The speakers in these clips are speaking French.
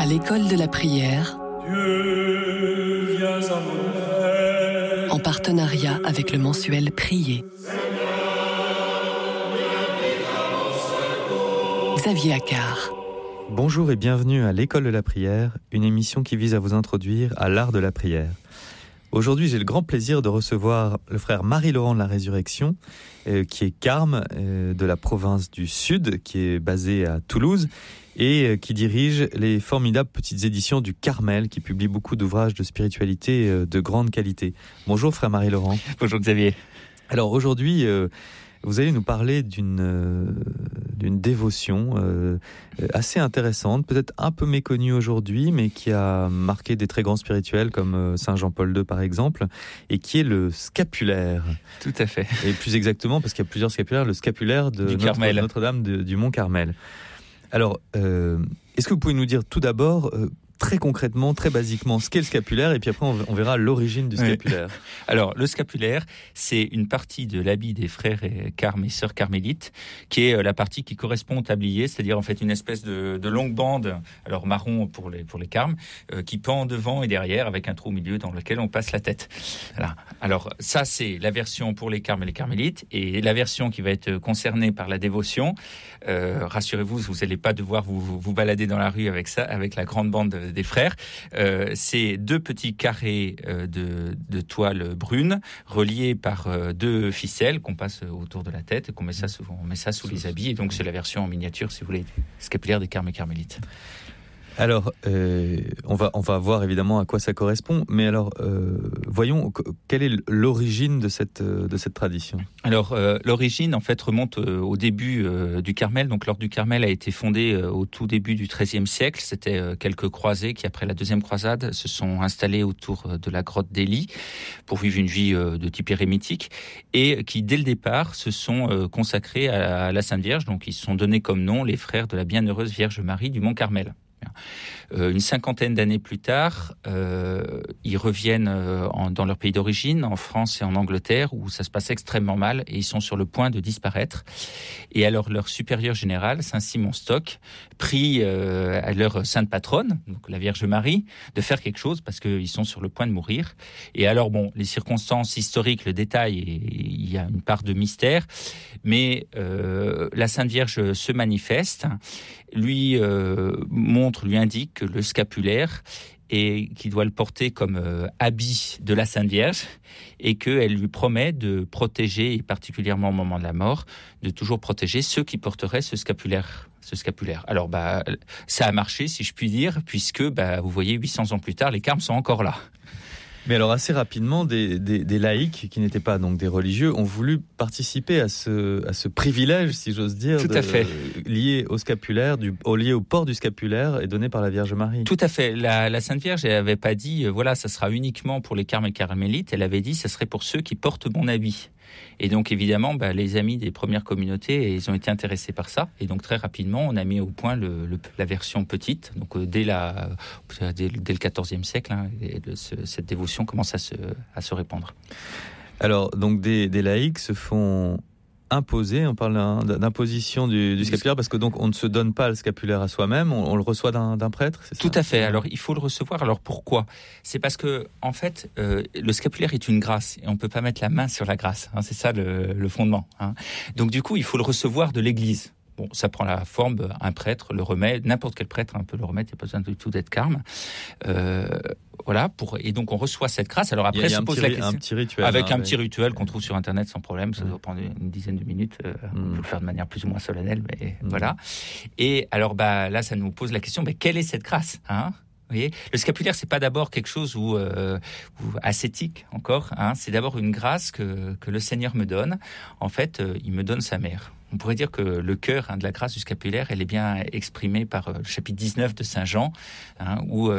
l'école de la prière, en partenariat avec le mensuel Prier. Xavier Accard. Bonjour et bienvenue à l'école de la prière, une émission qui vise à vous introduire à l'art de la prière. Aujourd'hui, j'ai le grand plaisir de recevoir le frère Marie-Laurent de la Résurrection, qui est carme de la province du Sud, qui est basé à Toulouse, et qui dirige les formidables petites éditions du Carmel, qui publie beaucoup d'ouvrages de spiritualité de grande qualité. Bonjour frère Marie-Laurent. Bonjour Xavier. Alors aujourd'hui, vous allez nous parler d'une dévotion assez intéressante, peut-être un peu méconnue aujourd'hui, mais qui a marqué des très grands spirituels comme Saint Jean-Paul II par exemple, et qui est le scapulaire. Tout à fait. Et plus exactement, parce qu'il y a plusieurs scapulaires, le scapulaire de Notre-Dame du Mont Carmel. Alors, est-ce que vous pouvez nous dire tout d'abord, très concrètement, très basiquement, ce qu'est le scapulaire, et puis après on verra l'origine du scapulaire. Oui. Alors, le scapulaire, c'est une partie de l'habit des frères et carmes et sœurs carmélites, qui est la partie qui correspond au tablier, c'est-à-dire en fait une espèce de longue bande, alors marron pour les carmes, qui pend devant et derrière avec un trou au milieu dans lequel on passe la tête. Voilà. Alors ça, c'est la version pour les carmes et les carmélites, et la version qui va être concernée par la dévotion. Rassurez-vous, vous n'allez pas devoir vous balader dans la rue avec ça, avec la grande bande des frères. C'est deux petits carrés de toile brune reliés par deux ficelles qu'on passe autour de la tête et qu'on met ça sous les habits. Et donc c'est la version en miniature, si vous voulez, du scapulaire des carmes et carmélites. Alors, on va voir évidemment à quoi ça correspond, mais alors, voyons, quelle est l'origine de cette tradition ? Alors, l'origine, en fait, remonte au début du Carmel. Donc, l'ordre du Carmel a été fondé au tout début du XIIIe siècle. C'était quelques croisés qui, après la deuxième croisade, se sont installés autour de la grotte d'Élie pour vivre une vie de type érémitique et qui, dès le départ, se sont consacrés à la Sainte Vierge. Donc, ils se sont donnés comme nom les frères de la Bienheureuse Vierge Marie du Mont Carmel. Une cinquantaine d'années plus tard, ils reviennent dans leur pays d'origine, en France et en Angleterre, où ça se passe extrêmement mal et ils sont sur le point de disparaître. Et alors leur supérieur général, Saint Simon Stock, prie à leur sainte patronne, donc la Vierge Marie, de faire quelque chose parce qu'ils sont sur le point de mourir. Et alors bon, les circonstances historiques, le détail, il y a une part de mystère, mais la Sainte Vierge se manifeste, lui indique que le scapulaire et qu'il doit le porter comme habit de la Sainte Vierge et qu'elle lui promet de protéger, et particulièrement au moment de la mort, de toujours protéger ceux qui porteraient ce scapulaire. Alors ça a marché, si je puis dire, puisque vous voyez, 800 ans plus tard, les carmes sont encore là. Mais alors assez rapidement, des laïcs qui n'étaient pas donc des religieux ont voulu participer à ce privilège, si j'ose dire, tout à fait, lié au scapulaire, lié au port du scapulaire et donné par la Vierge Marie. Tout à fait. La Sainte Vierge, elle n'avait pas dit voilà, ça sera uniquement pour les carmes et carmélites. Elle avait dit ça serait pour ceux qui portent mon habit. Et donc évidemment, les amis des premières communautés, ils ont été intéressés par ça. Et donc très rapidement, on a mis au point la version petite. Donc dès le XIVe siècle, cette dévotion commence à se répandre. Alors donc des laïcs se font imposer, on parle d'imposition du scapulaire, parce que donc on ne se donne pas le scapulaire à soi-même, on le reçoit d'un prêtre, c'est ça ? Tout à fait. Alors il faut le recevoir. Alors pourquoi ? C'est parce que en fait, le scapulaire est une grâce et on peut pas mettre la main sur la grâce. C'est ça le fondement. Donc du coup, il faut le recevoir de l'Église. Bon, ça prend la forme, un prêtre le remet, n'importe quel prêtre peut le remettre, il n'y a pas besoin du tout d'être carme. Voilà, et donc on reçoit cette grâce. Alors après, se pose la question. Un petit rituel. Avec un petit rituel qu'on trouve sur Internet sans problème, ça doit prendre une dizaine de minutes. On peut le faire de manière plus ou moins solennelle, mais voilà. Et alors, là, ça nous pose la question, quelle est cette grâce, Vous voyez, le scapulaire, c'est pas d'abord quelque chose ou ascétique encore. C'est d'abord une grâce que le Seigneur me donne. En fait, il me donne sa mère. On pourrait dire que le cœur de la grâce du scapulaire, elle est bien exprimée par le chapitre 19 de Saint Jean, où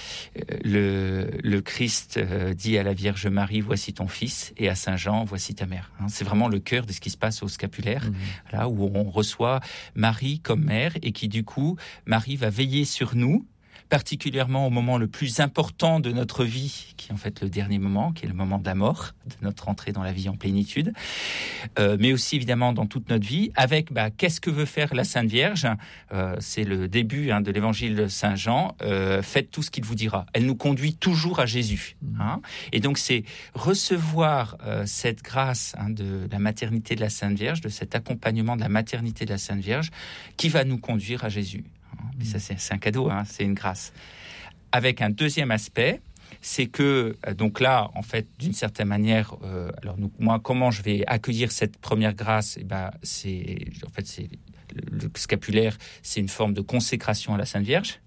le Christ dit à la Vierge Marie, voici ton fils, et à Saint Jean, voici ta mère. C'est vraiment le cœur de ce qui se passe au scapulaire, là où on reçoit Marie comme mère, et qui du coup, Marie va veiller sur nous, particulièrement au moment le plus important de notre vie, qui est en fait le dernier moment, qui est le moment de la mort, de notre entrée dans la vie en plénitude, mais aussi évidemment dans toute notre vie, avec qu'est-ce que veut faire la Sainte Vierge. C'est le début de l'évangile de Saint Jean, faites tout ce qu'il vous dira. Elle nous conduit toujours à Jésus. Et donc c'est recevoir cette grâce de la maternité de la Sainte Vierge, de cet accompagnement de la maternité de la Sainte Vierge, qui va nous conduire à Jésus. Et ça, c'est un cadeau, c'est une grâce. Avec un deuxième aspect, c'est que, donc là, en fait, d'une certaine manière, moi, comment je vais accueillir cette première grâce ? C'est le scapulaire, c'est une forme de consécration à la Sainte Vierge.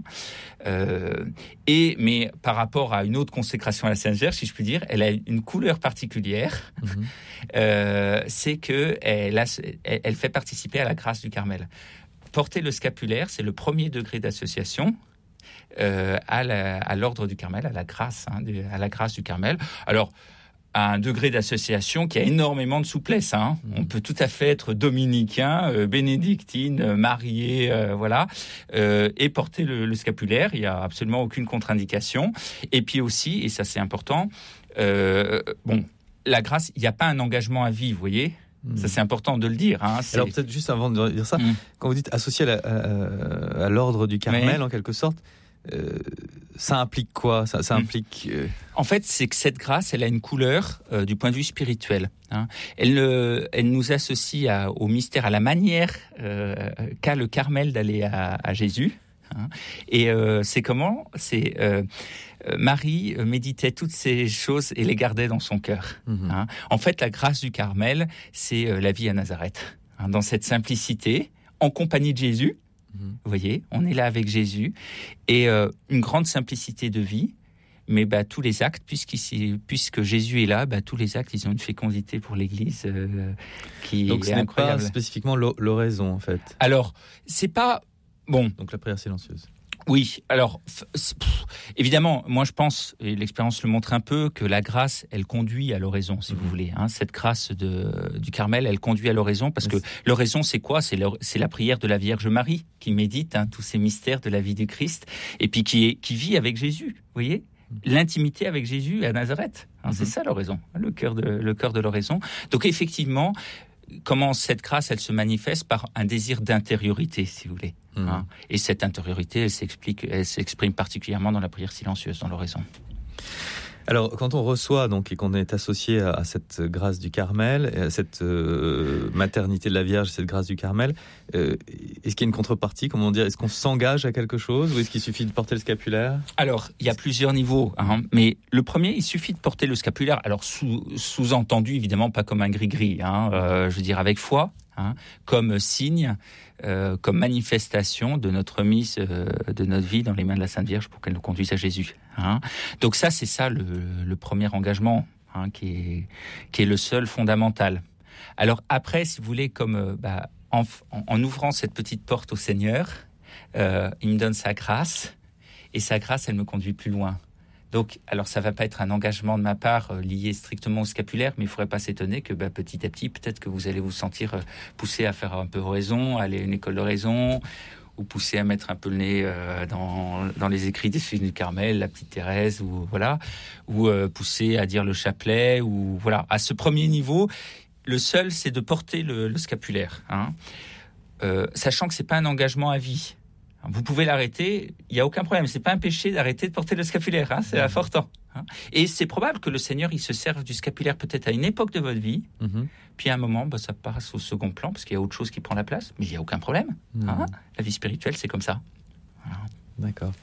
Mais par rapport à une autre consécration à la Sainte Vierge, si je puis dire, elle a une couleur particulière. C'est que elle fait participer à la grâce du Carmel. Porter le scapulaire, c'est le premier degré d'association à l'ordre du Carmel, à la grâce du Carmel. Alors, à un degré d'association qui a énormément de souplesse. On peut tout à fait être dominicain, bénédictine, marié, et porter le scapulaire. Il n'y a absolument aucune contre-indication. Et puis aussi, et ça c'est important, la grâce, il n'y a pas un engagement à vie, vous voyez ? Ça, c'est important de le dire. Alors, peut-être juste avant de dire ça, quand vous dites associé à l'ordre du Carmel, en quelque sorte, ça implique quoi ? Ça implique... En fait, c'est que cette grâce, elle a une couleur du point de vue spirituel. Elle nous associe au mystère, à la manière qu'a le Carmel d'aller à Jésus. Et c'est comment ? C'est... Marie méditait toutes ces choses et les gardait dans son cœur. En fait, la grâce du Carmel, c'est la vie à Nazareth. Dans cette simplicité, en compagnie de Jésus, vous voyez, on est là avec Jésus, et une grande simplicité de vie, mais tous les actes, puisque Jésus est là, tous les actes, ils ont une fécondité pour l'Église qui Donc, est incroyable. Donc, ce n'est pas spécifiquement l'oraison, en fait. Alors, c'est pas... Bon. Donc, la prière silencieuse. Oui, alors évidemment, moi je pense, et l'expérience le montre un peu, que la grâce, elle conduit à l'oraison, si vous voulez. Cette grâce du Carmel, elle conduit à l'oraison, parce que l'oraison, c'est quoi ? C'est la prière de la Vierge Marie, qui médite tous ces mystères de la vie du Christ, et puis qui vit avec Jésus, vous voyez ? L'intimité avec Jésus à Nazareth. C'est ça l'oraison, le cœur de l'oraison. Donc effectivement, comment cette grâce, elle se manifeste par un désir d'intériorité, si vous voulez. Et cette intériorité, elle s'exprime particulièrement dans la prière silencieuse, dans l'oraison. Alors, quand on reçoit et qu'on est associé à cette grâce du Carmel, à cette maternité de la Vierge, cette grâce du Carmel, est-ce qu'il y a une contrepartie ? Comment dire ? Est-ce qu'on s'engage à quelque chose ou est-ce qu'il suffit de porter le scapulaire ? Alors, il y a plusieurs niveaux, mais le premier, il suffit de porter le scapulaire. Alors, sous-entendu, évidemment, pas comme un gris-gris, je veux dire avec foi, comme signe, comme manifestation de notre mise de notre vie dans les mains de la Sainte Vierge pour qu'elle nous conduise à Jésus. Donc ça, c'est ça le premier engagement qui est le seul fondamental. Alors après, si vous voulez, comme en ouvrant cette petite porte au Seigneur, il me donne sa grâce, et sa grâce, elle me conduit plus loin. Donc, alors ça va pas être un engagement de ma part lié strictement au scapulaire, mais il faudrait pas s'étonner que petit à petit, peut-être que vous allez vous sentir poussé à faire un peu raison, à aller à une école de raison, ou poussé à mettre un peu le nez dans les écrits des filles du Carmel, la petite Thérèse, ou poussé à dire le chapelet, ou voilà. À ce premier niveau, le seul, c'est de porter le scapulaire, sachant que c'est pas un engagement à vie. Vous pouvez l'arrêter, il n'y a aucun problème. C'est pas un péché d'arrêter de porter le scapulaire, c'est important. Et c'est probable que le Seigneur, il se serve du scapulaire peut-être à une époque de votre vie, puis à un moment, ça passe au second plan, parce qu'il y a autre chose qui prend la place, mais il n'y a aucun problème. La vie spirituelle, c'est comme ça. Voilà. D'accord.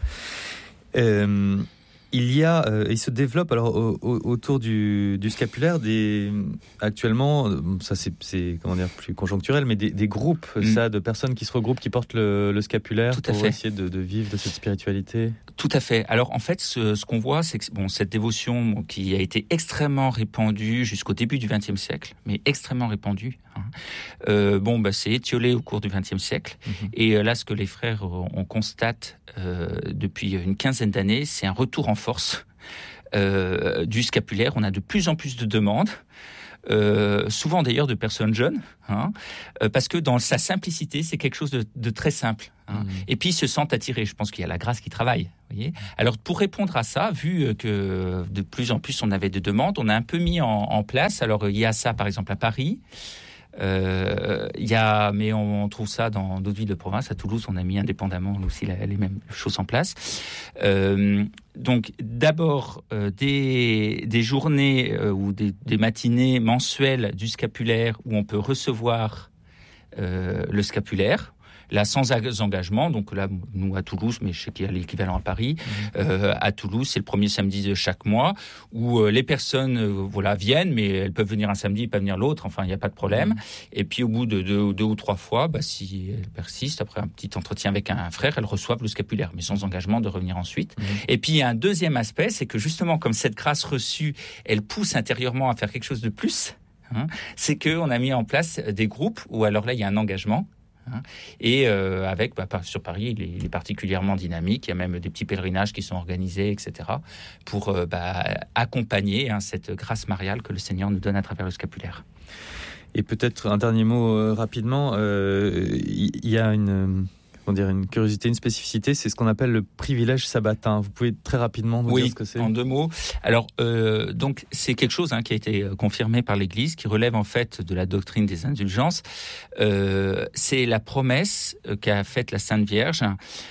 Il se développe alors autour du scapulaire actuellement, ça c'est comment dire, plus conjoncturel, mais des groupes de personnes qui se regroupent, qui portent le scapulaire pour essayer de vivre de cette spiritualité. Tout à fait. Alors en fait, ce qu'on voit, c'est que cette dévotion qui a été extrêmement répandue jusqu'au début du XXe siècle, mais extrêmement répandue, c'est étiolé au cours du XXe siècle. Et là, ce que les frères on constate depuis une quinzaine d'années, c'est un retour en force du scapulaire. On a de plus en plus de demandes. souvent d'ailleurs de personnes jeunes, parce que dans sa simplicité, c'est quelque chose de très simple. Et puis ils se sentent attirés. Je pense qu'il y a la grâce qui travaille. Voyez. Alors pour répondre à ça, vu que de plus en plus on avait de demandes, on a un peu mis en place. Alors il y a ça par exemple à Paris. Mais on trouve ça dans d'autres villes de province. À Toulouse, on a mis indépendamment aussi les mêmes choses en place. Donc d'abord des journées ou des matinées mensuelles du scapulaire où on peut recevoir le scapulaire. Là, sans engagement, donc là, nous à Toulouse, mais je sais qu'il y a l'équivalent à Paris. À Toulouse, c'est le premier samedi de chaque mois où les personnes viennent, mais elles peuvent venir un samedi et pas venir l'autre, enfin, il n'y a pas de problème. Et puis, au bout de deux ou trois fois, si elles persistent, après un petit entretien avec un frère, elles reçoivent le scapulaire, mais sans engagement de revenir ensuite. Et puis, il y a un deuxième aspect, c'est que justement, comme cette grâce reçue, elle pousse intérieurement à faire quelque chose de plus, c'est qu'on a mis en place des groupes où, alors là, il y a un engagement. Et sur Paris, il est particulièrement dynamique. Il y a même des petits pèlerinages qui sont organisés, etc., pour accompagner cette grâce mariale que le Seigneur nous donne à travers le scapulaire. Et peut-être un dernier mot rapidement. Il y a une curiosité, une spécificité, c'est ce qu'on appelle le privilège sabbatin. Vous pouvez très rapidement nous dire ce que c'est ? En 2 mots. Alors, donc, c'est quelque chose qui a été confirmé par l'Église, qui relève en fait de la doctrine des indulgences. C'est la promesse qu'a faite la Sainte Vierge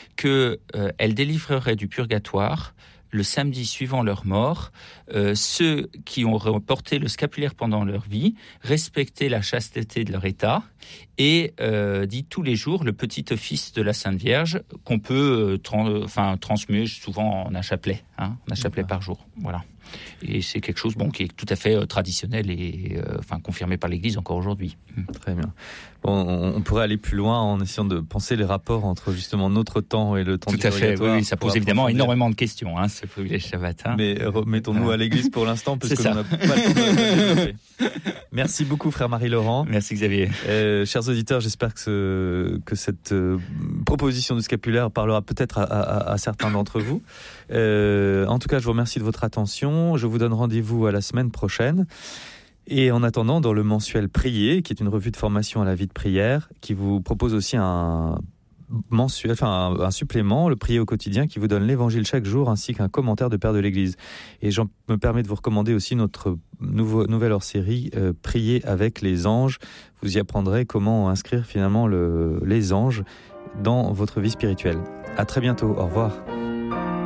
qu'elle délivrerait du purgatoire le samedi suivant leur mort, ceux qui ont porté le scapulaire pendant leur vie, respecté la chasteté de leur état et dit tous les jours le petit office de la Sainte Vierge qu'on peut transmuer souvent en un chapelet, un chapelet par jour. Voilà. Et c'est quelque chose qui est tout à fait traditionnel et confirmé par l'Église encore aujourd'hui. Très bien. Bon, on pourrait aller plus loin en essayant de penser les rapports entre justement notre temps et le temps du purgatoire. Tout à fait, oui, ça pose évidemment énormément de questions, ce privilège sabbatin. Mais remettons-nous à l'Église pour l'instant, parce qu'on n'a pas le temps de développer. Merci beaucoup, frère Marie-Laurent. Merci Xavier. Chers auditeurs, j'espère que cette proposition du scapulaire parlera peut-être à certains d'entre vous. En tout cas, je vous remercie de votre attention. Je vous donne rendez-vous à la semaine prochaine. Et en attendant, dans le mensuel Prier, qui est une revue de formation à la vie de prière, qui vous propose aussi un supplément, le Prier au quotidien, qui vous donne l'évangile chaque jour, ainsi qu'un commentaire de Père de l'Église. Et je me permets de vous recommander aussi notre nouvelle hors-série, Prier avec les anges. Vous y apprendrez comment inscrire finalement les anges dans votre vie spirituelle. À très bientôt, au revoir.